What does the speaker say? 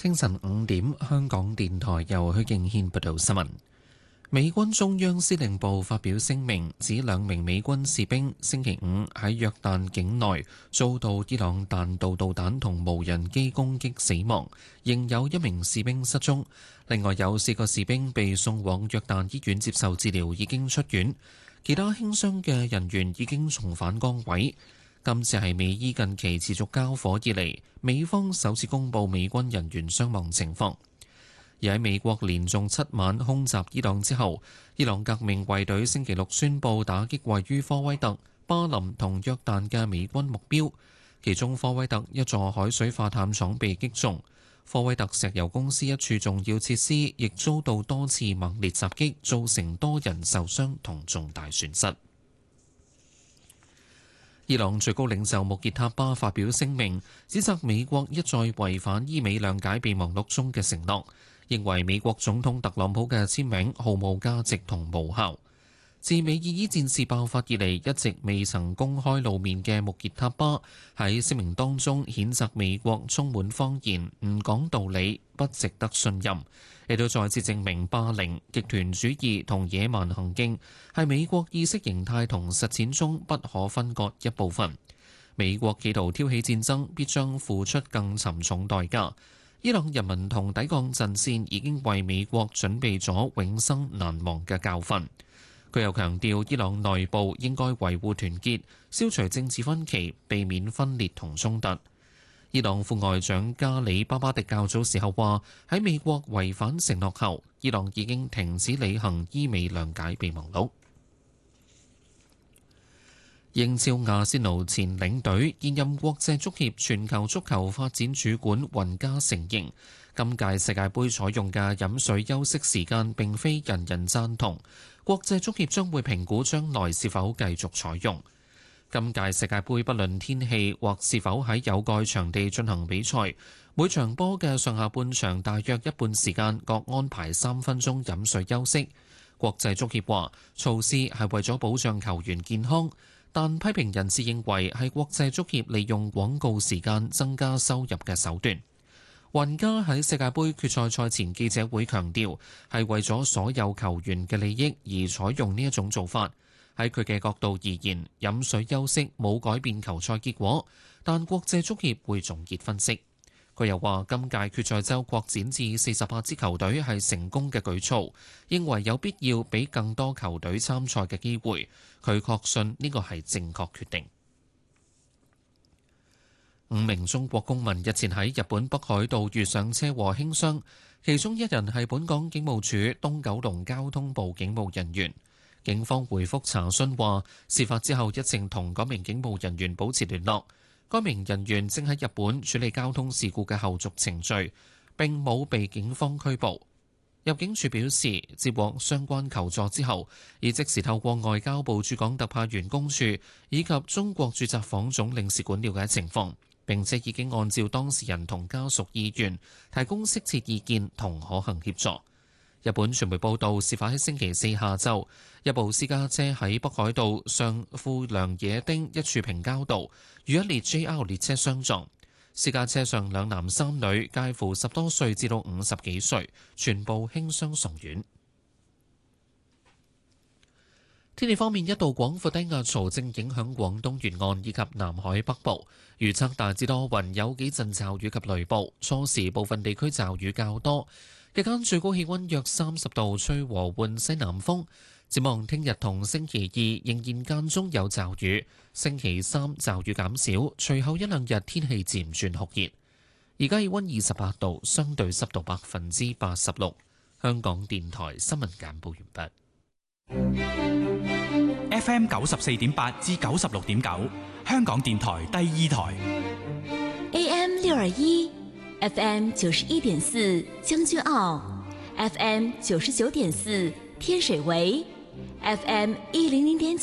清晨5點，香港電台由許敬軒報道新聞。美軍中央司令部發表聲明，指2名美軍士兵星期五喺約旦境內遭到伊朗彈道導彈同無人機攻擊死亡，仍有1名士兵失蹤。另外有4個士兵被送往約旦醫院接受治療，已經出院。其他輕傷嘅人員已經重返崗位。今次係美伊近期持續交火以嚟，美方首次公布美軍人員傷亡情況。而喺美國連續7晚空襲伊朗之後，伊朗革命衛隊星期六宣布打擊位於科威特、巴林同約旦嘅美軍目標，其中科威特一座海水化淡廠被擊中，科威特石油公司一處重要設施亦遭到多次猛烈襲擊，造成多人受傷同重大損失。伊朗最高領袖穆傑塔巴發表聲明，指責美國一再違反伊美諒解備忘錄中嘅承諾，認為美國總統特朗普嘅簽名毫無價值同無效。自美伊伊戰事爆發以嚟，一直未曾公開露面嘅穆傑塔巴喺聲明當中譴責美國充滿謊言、唔講道理、不值得信任，亦都再次證明霸凌、極權主義同野蠻行徑係美國意識形態同實踐中不可分割一部分。美國企圖挑起戰爭，必將付出更沉重代價。伊朗人民同抵抗陣線已經為美國準備咗永生難忘嘅教訓。佢又強調，伊朗內部應該維護團結，消除政治分歧，避免分裂同衝突。伊朗副外長加里巴巴迪較早時候話，喺美國違反承諾後，伊朗已經停止履行伊美諒解備忘錄。英超阿仙奴前領隊、現任國際足協全球足球發展主管雲加承認，今屆世界盃採用嘅飲水休息時間並非人人贊同，國際足協將會評估將來是否繼續採用。今屆世界盃不論天氣或是否喺有蓋場地進行比賽，每場波嘅上下半場大約一半時間各安排3分鐘飲水休息。國際足協話措施係為咗保障球員健康，但批評人士認為係國際足協利用廣告時間增加收入嘅手段。雲加喺世界盃決賽賽前記者會強調，係為咗所有球員嘅利益而採用呢一種做法。喺佢嘅角度而言，飲水休息冇改變球賽結果，但國際足協會總結分析。佢又話，今屆決賽周擴展至48支球隊係成功嘅舉措，認為有必要俾更多球隊參賽嘅機會。佢確信呢個係正確決定。5名中國公民日前喺日本北海道遇上車禍輕傷，其中1人係本港警務處東九龍交通部警務人員。警方回覆查詢話，事發之後一直同嗰名警務人員保持聯絡，該名人員正喺日本處理交通事故嘅後續程序，並冇被警方拘捕。入境處表示，接獲相關求助之後，已即時透過外交部駐港特派員公署以及中國駐札幌總領事館了解情況，並且已經按照當事人同家屬意願提供適切意見同可行協助。日本傳媒報道，事發喺星期四下晝，一部私家車喺北海道上富良野町一處平交道與一列 JR 列車相撞。私家車上2男3女，介乎10多歲至到50幾歲，全部輕傷送院。天氣方面，一道廣闊低壓槽正影響廣東沿岸以及南海北部，預測大致多雲，有幾陣驟雨及雷暴，初時部分地區驟雨較多。日間最高氣溫約30度，吹和緩西南風。展望聽日同星期2仍然間中有驟雨，星期3驟雨減少，隨後1兩日天氣漸轉酷熱。而家氣溫28度，相對濕度86%。香港電台新聞簡報完畢。FM 94.8至96.9，香港電台第2台。 AM 621。FM 91.4將軍澳 ，FM 99.4天水圍 ，FM 100.9